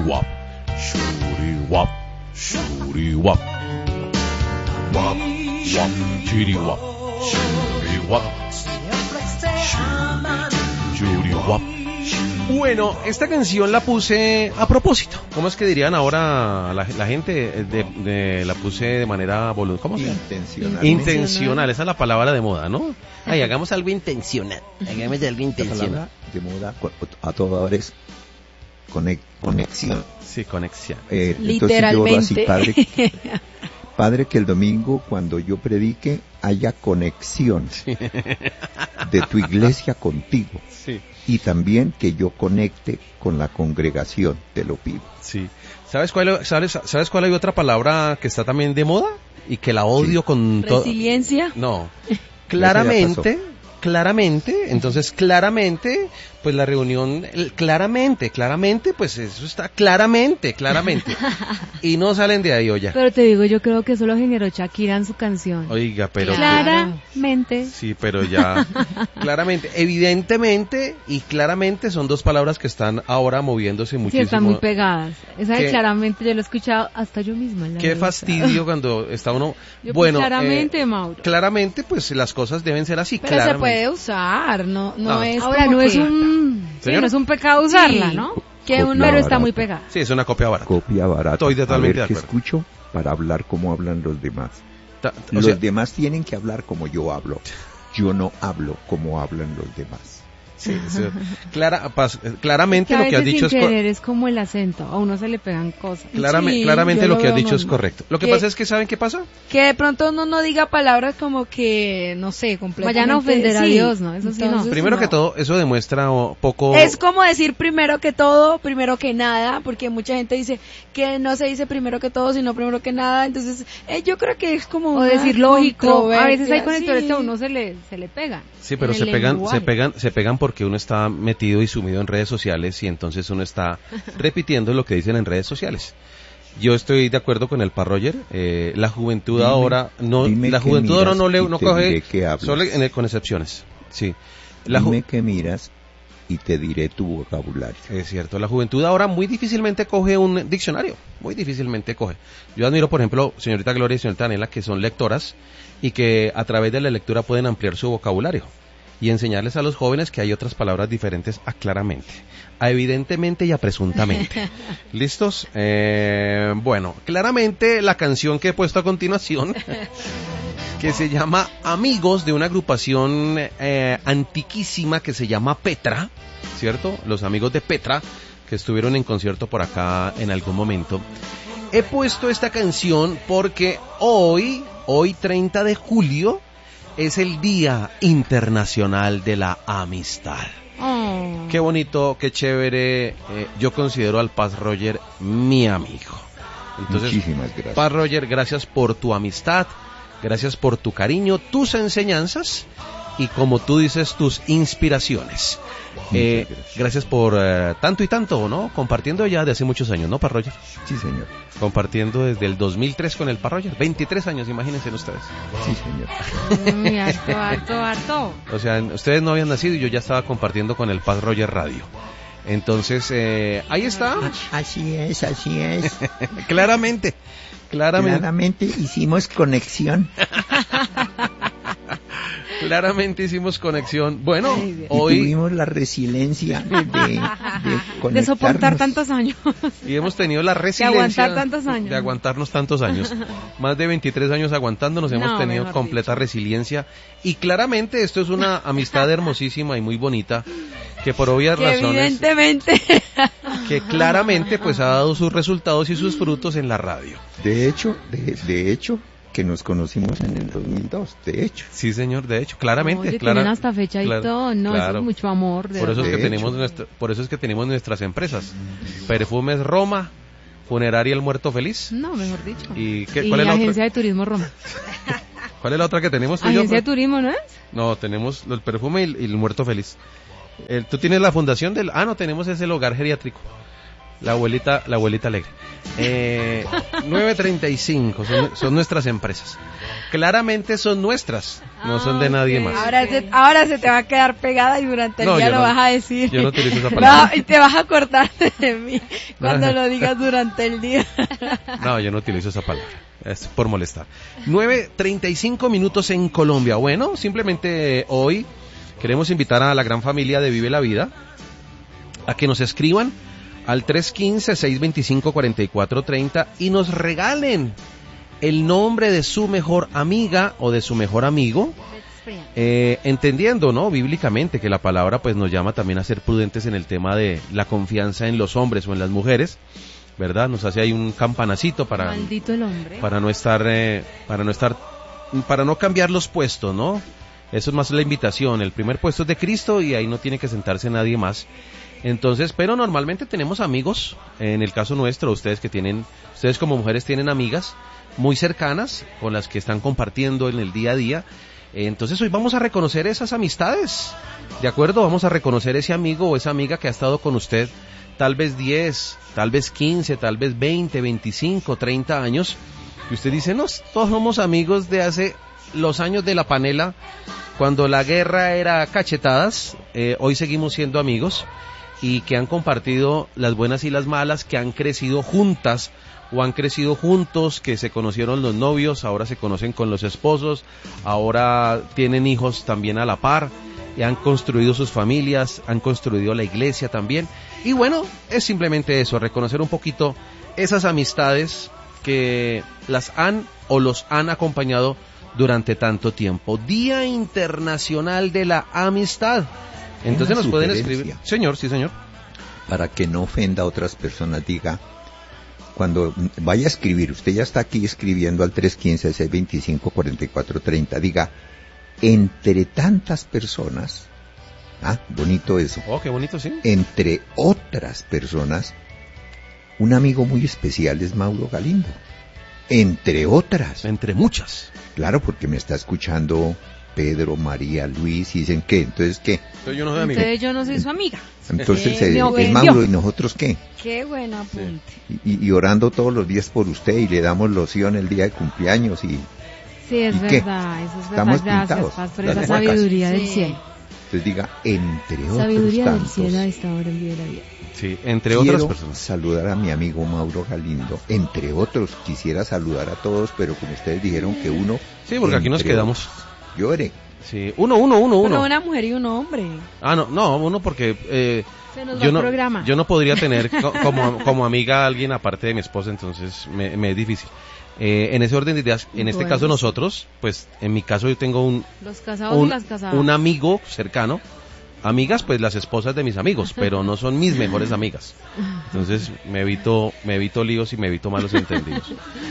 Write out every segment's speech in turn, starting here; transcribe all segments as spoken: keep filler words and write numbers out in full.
wap, shuri wap, shuri wap. Wap, wap, chiri wap, shuri wap. Shuri wap. Bueno, esta canción la puse a propósito. ¿Cómo es que dirían ahora la, la gente? De, de, la puse de manera voluntaria. ¿Cómo se llama? Intencional. Intencional, esa es la palabra de moda, ¿no? Ay, hagamos algo intencional. Hagamos algo La intencional. palabra de moda a toda hora es conex- conexión. Sí, conexión. Eh, Literalmente. Entonces yo así, padre, padre, que el domingo cuando yo predique haya conexión Sí. de tu iglesia contigo. Sí, Y también que yo conecte con la congregación, te lo pido. sí. ¿Sabes cuál, sabes, ¿Sabes cuál hay otra palabra que está también de moda? Y que la odio Sí. con todo. Resiliencia. No. Claramente, claramente, entonces claramente, pues la reunión, el- claramente, claramente, pues eso está claramente, claramente. Y no salen de ahí, oye. Pero te digo, yo creo que eso lo generó Shakira en su canción. Oiga, pero... Claramente. Sí, pero ya, claramente, evidentemente y claramente son dos palabras que están ahora moviéndose Sí, muchísimo. están muy pegadas. Esa de ¿Qué? claramente yo lo he escuchado hasta yo misma. en la Qué vida. fastidio cuando está uno... Yo, pues, bueno, claramente, eh, Mauro. claramente, pues las cosas deben ser así, Pero claramente. se puede usar, no, no Ah. es Ahora como no es que- un, sí, ¿Señora? no es un pecado usarla, Sí. ¿no? que uno Pero Copia está muy barata. pegada. Sí, es una copia barata. Copia barata. Estoy totalmente a ver de qué acuerdo. escucho para hablar como hablan los demás. Ta- o Los sea, demás tienen que hablar como yo hablo. Yo no hablo como hablan los demás. sí, sí. Clara, pas- claramente Que a lo que has veces dicho es sin co- querer es como el acento, a uno se le pegan cosas. claramente, Sí, claramente yo lo lo que has veo dicho es normal. correcto. Lo que Que- pasa es que ¿saben qué pasa? Que de pronto uno no diga palabras como que, no sé, completamente... Vayan a ofender a sí. Dios, ¿no? Eso sí no. Entonces, Primero no. que todo, eso demuestra oh, poco... Es como decir primero que todo, primero que nada, porque mucha gente dice que no se dice primero que todo, sino primero que nada. Entonces, eh, yo creo que es como... O una decir lógico, a veces hay controversia, conectores sí. que a uno se le, se le pegan. Sí, pero en se el pegan, lenguaje. se pegan, se pegan porque uno está metido y sumido en redes sociales y entonces uno está repitiendo lo que dicen en redes sociales. Yo estoy de acuerdo con el Pa Roger. Eh, la juventud Dime- ahora no, dime la qué juventud ahora miras no le y no te coge diré qué hablas. solo en el- con excepciones. Sí, la ju- Dime que miras y te diré tu vocabulario. es cierto. La juventud ahora muy difícilmente coge un diccionario, muy difícilmente coge. Yo admiro, por ejemplo, señorita Gloria y señorita Daniela, que son lectoras y que a través de la lectura pueden ampliar su vocabulario y enseñarles a los jóvenes que hay otras palabras diferentes a claramente, a evidentemente y a presuntamente. ¿Listos? Eh, bueno, claramente la canción que he puesto a continuación, que se llama Amigos, de una agrupación eh, antiquísima que se llama Petra, ¿cierto? Los amigos de Petra, que estuvieron en concierto por acá en algún momento. He puesto esta canción porque hoy, hoy treinta de julio, es el Día Internacional de la Amistad. Oh. Qué bonito, qué chévere. eh, yo considero al Paz Roger mi amigo. Entonces, Muchísimas gracias. Paz Roger, gracias por tu amistad, gracias por tu cariño, tus enseñanzas y, como tú dices, tus inspiraciones. Eh, gracias. gracias por eh, tanto y tanto, ¿no? Compartiendo ya de hace muchos años, ¿no, Paz Roger? Sí, señor. Compartiendo desde el dos mil tres con el Paz Roger. veintitrés años, imagínense ustedes. Sí, señor. Uy, harto, harto, harto. O sea, ustedes no habían nacido y yo ya estaba compartiendo con el Paz Roger Radio. Entonces, eh, ahí está. Así es, así es. Claramente, claramente, Claramente hicimos conexión. claramente hicimos conexión. Bueno, Ay, Dios. Y hoy tuvimos la resiliencia de, de, De soportar conectarnos. tantos años. y hemos tenido la resiliencia aguantar tantos años. de aguantarnos tantos años. Más de veintitrés años aguantándonos, hemos No, tenido mejor completa resiliencia. Y claramente esto es una amistad hermosísima y muy bonita, que por obvias Que razones, evidentemente... que claramente pues ha dado sus resultados y sus frutos en la radio. De hecho, de, de hecho, que nos conocimos en el dos mil dos, de hecho. Sí, señor, de hecho, claramente. Oye, clara- tienen hasta fecha y claro, todo, no, eso claro. es mucho amor. De Por eso es De que hecho. tenemos nuestra, por eso es que tenemos nuestras empresas. Perfumes Roma, Funeraria El Muerto Feliz. No, mejor dicho. ¿Y qué- Y cuál es la Agencia otra? de Turismo Roma. ¿Cuál es la otra que tenemos tú y yo? Agencia de Turismo, ¿no es? No, tenemos el perfume y, y el Muerto Feliz. El- ¿Tú tienes la fundación del...? Ah, no, tenemos ese el hogar geriátrico. La abuelita, la abuelita alegre. Eh, nueve treinta y cinco, son, son nuestras empresas. Claramente son nuestras, no son de nadie más. Ahora se, ahora se te va a quedar pegada y durante el No, día yo lo no- vas a decir. yo no utilizo esa palabra. No, y te vas a acordar de mí cuando lo digas durante el día. No, yo no utilizo esa palabra. Es por molestar. nueve treinta y cinco minutos en Colombia. Bueno, simplemente hoy queremos invitar a la gran familia de Vive la Vida a que nos escriban al tres uno cinco, seis dos cinco, cuatro cuatro tres cero y nos regalen el nombre de su mejor amiga o de su mejor amigo, eh, entendiendo, ¿no?, bíblicamente que la palabra pues nos llama también a ser prudentes en el tema de la confianza en los hombres o en las mujeres, ¿verdad? Nos hace ahí un campanacito para Maldito el hombre. para no estar eh, para no estar para no cambiar los puestos, ¿no? Eso es más la invitación. El primer puesto es de Cristo y ahí no tiene que sentarse nadie más. Entonces, pero normalmente tenemos amigos, en el caso nuestro, ustedes que tienen, ustedes como mujeres tienen amigas muy cercanas con las que están compartiendo en el día a día. Entonces hoy vamos a reconocer esas amistades, ¿de acuerdo? Vamos a reconocer ese amigo o esa amiga que ha estado con usted tal vez diez, tal vez quince, tal vez veinte, veinticinco, treinta años, y usted dice, no, todos somos amigos de hace los años de la panela, cuando la guerra era cachetadas, eh, hoy seguimos siendo amigos, y que han compartido las buenas y las malas, que han crecido juntas, o han crecido juntos, que se conocieron los novios, ahora se conocen con los esposos, ahora tienen hijos también a la par, y han construido sus familias, han construido la iglesia también, y bueno, es simplemente eso, reconocer un poquito esas amistades que las han o los han acompañado durante tanto tiempo. Día Internacional de la Amistad. Entonces Una nos pueden sugerencia. escribir. Señor, sí señor. Para que no ofenda a otras personas, diga, cuando vaya a escribir, usted ya está aquí escribiendo al tres uno cinco, seis dos cinco, cuatro cuatro tres cero, diga, entre tantas personas, ah, bonito eso, Oh, qué bonito, sí. entre otras personas, un amigo muy especial es Mauro Galindo, entre otras, Entre muchas. claro, porque me está escuchando Pedro, María, Luis, y dicen, ¿qué? Entonces, ¿qué? Pero yo no soy amigo. Entonces yo no soy su amiga. Entonces, Eh, eh, me es ofendió. Mauro, ¿y nosotros qué? Qué buen apunte. Y, y orando todos los días por usted, y le damos loción el día de cumpleaños, y Sí, es ¿Y qué? verdad, eso es verdad. Estamos Gracias, pintados, Paz, por las esa huacas. sabiduría del Sí. cielo. entonces diga, entre otros Sabiduría del tantos, cielo a esta hora en Vive la Vida. Sí, entre quiero otras personas. saludar a mi amigo Mauro Galindo, entre otros, quisiera saludar a todos, pero como ustedes dijeron que uno... Sí, porque aquí nos entre quedamos. otros. Llore. Sí, uno, uno, uno, Pero uno. una mujer y un hombre. Ah, no, no, uno porque eh, Se nos va yo el no, programa. yo no podría tener co- como, como amiga a alguien aparte de mi esposa, entonces me, me es difícil. Eh, en ese orden de ideas, en este Bueno, caso sí. nosotros, pues en mi caso yo tengo un, Los casados y un, las casadas. un amigo cercano, amigas pues las esposas de mis amigos, pero no son mis mejores amigas. Entonces me evito, me evito líos y me evito malos entendidos.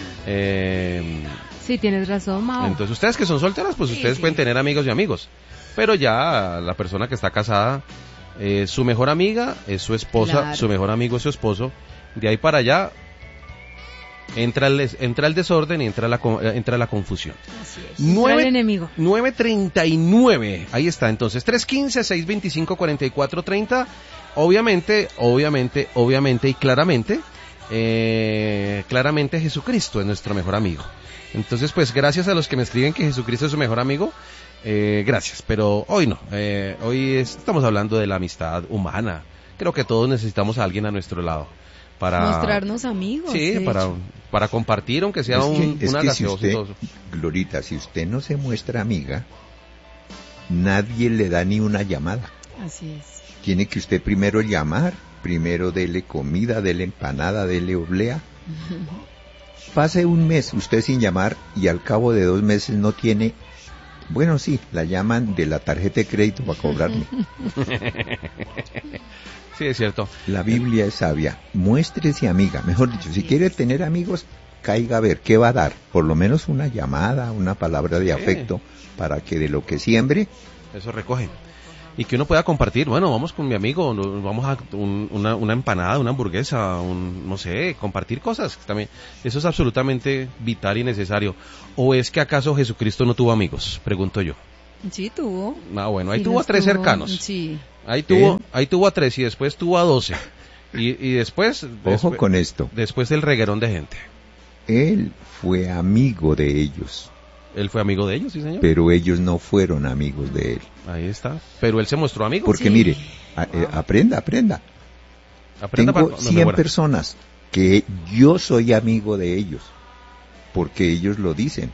Eh, Sí, tienes razón, Mao. entonces ustedes que son solteras, pues Sí, ustedes sí. pueden tener amigos y amigos. Pero ya la persona que está casada, eh, su mejor amiga es su esposa, Claro. su mejor amigo es su esposo. De ahí para allá entra el, des- entra el desorden y entra la, co- eh, entra la confusión. Así es. Entra el Nueve- enemigo. nueve treinta y nueve, ahí está entonces, tres uno cinco, seis dos cinco, cuatro cuatro tres cero, obviamente, obviamente, obviamente y claramente, eh, claramente Jesucristo es nuestro mejor amigo. Entonces pues gracias a los que me escriben que Jesucristo es su mejor amigo, eh, gracias, pero hoy no, eh, hoy es- estamos hablando de la amistad humana, creo que todos necesitamos a alguien a nuestro lado. Para, Mostrarnos amigos. sí, de para, hecho. para compartir, aunque sea es un, que, es una que si gaseosa y usted, todo eso. Glorita, si usted no se muestra amiga, nadie le da ni una llamada. Así es. Tiene que usted primero llamar, primero dele comida, dele empanada, dele oblea. Pase un mes usted sin llamar y al cabo de dos meses no tiene, bueno sí, la llaman de la tarjeta de crédito para cobrarme. Sí, es cierto. La Biblia es sabia, muéstrese amiga, mejor dicho, si quiere tener amigos, caiga a ver qué va a dar, por lo menos una llamada, una palabra de Sí. afecto, para que de lo que siembre, Eso recoge. Y que uno pueda compartir, bueno, vamos con mi amigo, no- vamos a un- una, una empanada, una hamburguesa, un, no sé, compartir cosas también. Eso es absolutamente vital y necesario. ¿O es que acaso Jesucristo no tuvo amigos? Pregunto yo. Sí, tuvo. Ah, bueno, ahí Sí, tuvo a los tres tuvo. cercanos. Sí. Ahí tuvo, ¿Eh? ahí tuvo a tres y después tuvo a doce. Y, y después... Ojo después, con esto. Después del reguerón de gente. Él fue amigo de ellos, Él fue amigo de ellos, sí, señor. pero ellos no fueron amigos de él. Ahí está. Pero él se mostró amigo. Porque Sí. mire, a- eh, aprenda, aprenda. Aprenda Tengo para- no me cien muera. personas que yo soy amigo de ellos, porque ellos lo dicen,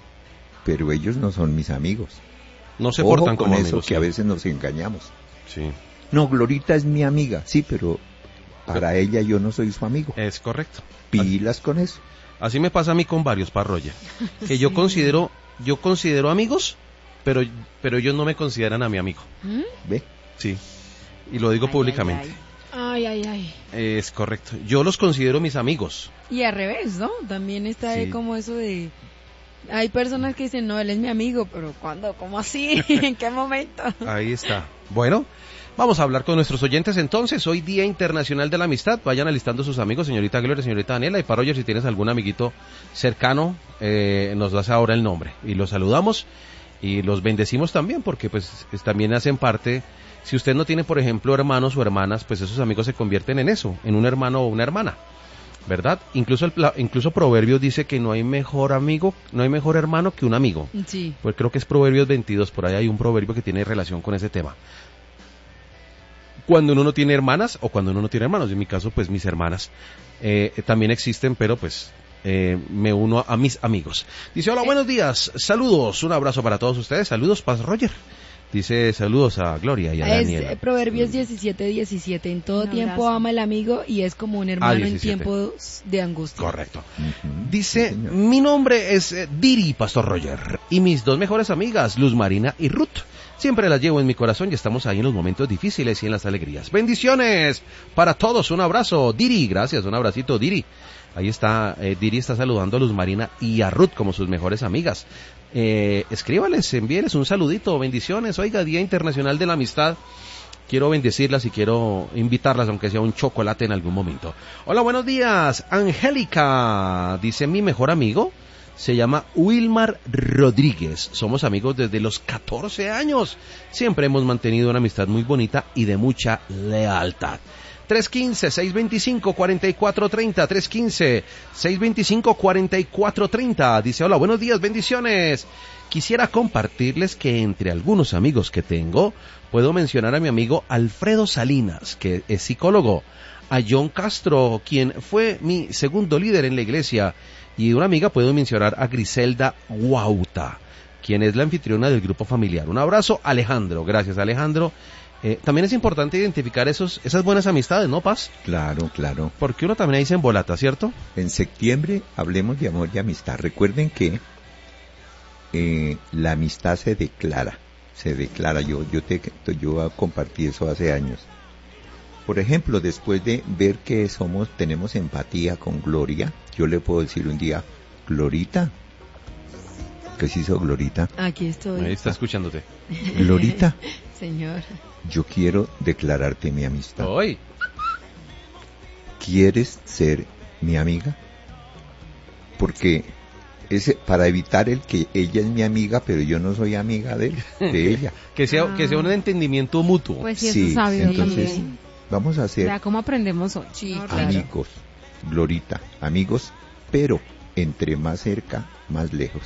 pero ellos no son mis amigos. No se Ojo portan con como eso, amigos. que a sí. veces nos engañamos. Sí, No, Glorita es mi amiga, sí, pero para ella yo no soy su amigo. es correcto. Pilas con eso. Así me pasa a mí con varios, Parroya. Que yo considero, yo considero amigos, pero, pero ellos no me consideran a mi amigo. ¿Mm? ¿Ve? Sí. Y lo digo Ay, públicamente. ay, Ay, ay, ay. Es correcto. Yo los considero mis amigos. Y al revés, ¿no? También está ahí Sí. como eso de... Hay personas que dicen, no, él es mi amigo, pero ¿cuándo? ¿Cómo así? ¿En qué momento? Ahí está. Bueno, vamos a hablar con nuestros oyentes entonces. Hoy Día Internacional de la Amistad. Vayan alistando sus amigos, señorita Gloria, señorita Daniela. Y Parroya, si tienes algún amiguito cercano, eh, nos das ahora el nombre. Y los saludamos y los bendecimos también, porque pues es- también hacen parte... Si usted no tiene, por ejemplo, hermanos o hermanas, pues esos amigos se convierten en eso, en un hermano o una hermana, ¿verdad? Incluso el, la- incluso Proverbios dice que no hay mejor amigo, no hay mejor hermano que un amigo. Sí. Pues creo que es Proverbios veintidós, por ahí hay un proverbio que tiene relación con ese tema. Cuando uno no tiene hermanas o cuando uno no tiene hermanos, en mi caso, pues mis hermanas eh, también existen, pero pues eh, me uno a, a mis amigos. Dice, hola, buenos días, saludos, un abrazo para todos ustedes, saludos, Paz Roger. Dice, saludos a Gloria y a Es Daniela. eh, Proverbios diecisiete, diecisiete. En todo Un tiempo abrazo. ama el amigo y es como un hermano en diecisiete. tiempos de angustia. Correcto. Ujú, Dice, sí, señor. mi nombre es eh, Diri, Pastor Roger, y mis dos mejores amigas, Luz Marina y Ruth. Siempre las llevo en mi corazón y estamos ahí en los momentos difíciles y en las alegrías. Bendiciones para todos, un abrazo. Diri, gracias, un abracito, Diri. Ahí está, eh, Diri está saludando a Luz Marina y a Ruth como sus mejores amigas. Eh, escríbales, envíeles un saludito, bendiciones. Oiga, Día Internacional de la Amistad. Quiero bendecirlas y quiero invitarlas, aunque sea un chocolate en algún momento. Hola, buenos días. Angélica, dice mi mejor amigo, se llama Wilmar Rodríguez. Somos amigos desde los catorce años. Siempre hemos mantenido una amistad muy bonita y de mucha lealtad. tres uno cinco, seis dos cinco, cuatro cuatro tres cero, tres uno cinco, seis dos cinco, cuatro cuatro tres cero. Dice, hola, buenos días, bendiciones. Quisiera compartirles que entre algunos amigos que tengo, puedo mencionar a mi amigo Alfredo Salinas, que es psicólogo, a John Castro, quien fue mi segundo líder en la iglesia, y de una amiga puedo mencionar a Griselda Guauta, quien es la anfitriona del grupo familiar. Un abrazo, Alejandro. Gracias, Alejandro. Eh, también es importante identificar esos, esas buenas amistades, ¿no, Paz? Claro, claro. Porque uno también ahí se embolata, ¿cierto? En septiembre hablemos de amor y amistad. Recuerden que eh, la amistad se declara, se declara. Yo, yo te, yo compartí eso hace años. Por ejemplo, después de ver que somos, tenemos empatía con Gloria, yo le puedo decir un día, Glorita, ¿qué se hizo Glorita? Aquí estoy. Ahí está escuchándote. Glorita, Señor. yo quiero declararte mi amistad. Hoy. ¿Quieres ser mi amiga? Porque ese, para evitar el que ella es mi amiga, pero yo no soy amiga de, él, de ella. Que sea, Ah. que sea un entendimiento mutuo. Pues sí, eso Sí, es sabio entonces también. vamos a O ser sea, ¿cómo aprendemos hoy? Sí, No, claro. amigos, Glorita, amigos, pero entre más cerca, más lejos.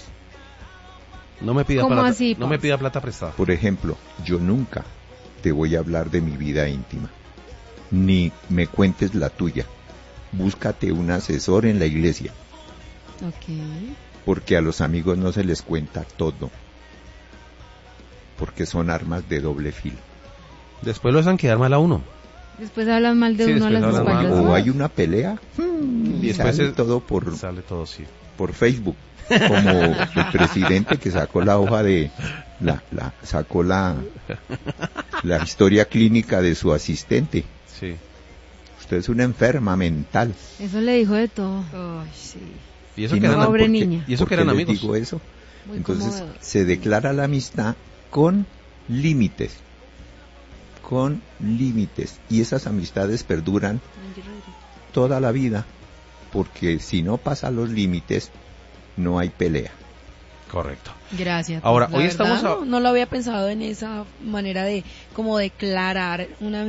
No me pida ¿Cómo plata, así, no me Paz? pida plata prestada. Por ejemplo, yo nunca te voy a hablar de mi vida íntima, ni me cuentes la tuya. Búscate un asesor en la iglesia, Ok. porque a los amigos no se les cuenta todo, porque son armas de doble filo. Después lo dejan quedar mal a uno. Después hablan mal de Sí, uno a después las hablan mal. espaldas. O ¿no? hay una pelea, Y y después sale es- todo por, Sale todo así. por Facebook, como el presidente que sacó la hoja de, la, la sacó la, la historia clínica de su asistente. Sí. Usted es una enferma mental. Eso le dijo de todo. Ay, sí. Y eso Sí, que no, eran, Pobre ¿por qué- niña. Y eso por que qué eran les amigos. digo eso? Muy Entonces conmovedor. se declara la amistad con límites, con límites, y esas amistades perduran toda la vida, porque si no pasan los límites, no hay pelea. Correcto. Gracias. Ahora, La hoy verdad, estamos a- no, no lo había pensado en esa manera de como declarar una